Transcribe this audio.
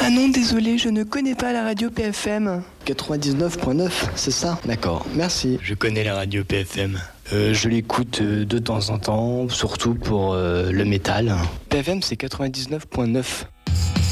Ah non, désolé, je ne connais pas la radio PFM. 99.9, c'est ça? D'accord, merci. Je connais la radio PFM. Je l'écoute de temps en temps, surtout pour le métal. PFM, c'est 99.9.